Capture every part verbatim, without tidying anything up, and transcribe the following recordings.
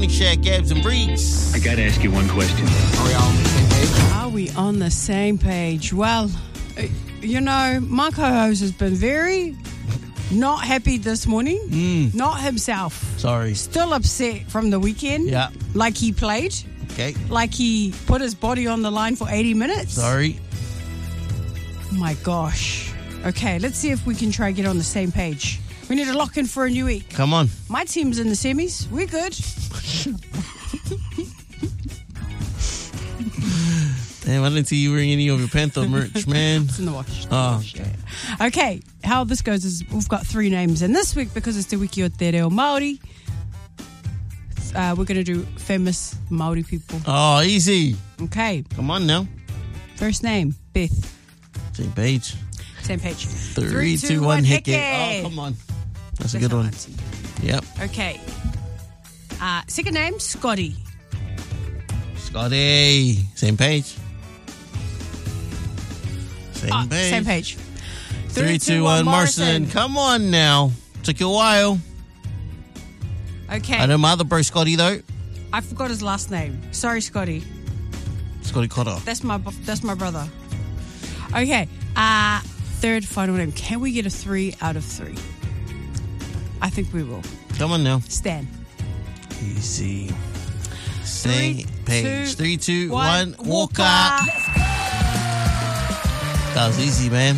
Share Gabs and Breeds. I gotta ask you one question. Are we all on the same page? Are we on the same page? Well, uh, you know, my co-host has been very not happy this morning. Mm. Not himself. Sorry. Still upset from the weekend. Yeah. Like he played. Okay. Like he put his body on the line for eighty minutes. Sorry. Oh my gosh. Okay, let's see if we can try and get on the same page. We need to lock in for a new week. Come on. My team's in the semis. We're good. Damn, I didn't see you wearing any of your Panther merch, man. It's in the wash. Oh, okay. Okay, how this goes is we've got three names. And this week, because it's Te Wiki o Te Reo Māori, uh, we're going to do famous Māori people. Oh, easy. Okay, Come on now. first name, Beth. Same page. Same page. Three, two, one, heke. heke. Oh, come on. That's a That's good one. auntie. Yep. Okay. Uh, second name, Scotty. Scotty. Same page. Same Ah, page. Same page. Three, two, one, Morrison. Come on now. Took you a while. Okay. I know my other bro, Scotty, though. I forgot his last name. Sorry, Scotty. Scotty Cotter. That's my that's my brother. Okay. Uh, third final name. Can we get a three out of three? I think we will. Come on now. Stan. Easy. Same Three, page. two, Three, two, one, one. Walker. Walker. That was easy, man.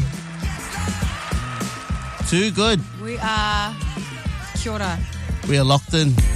Too good. We are. Kia ora. We are locked in.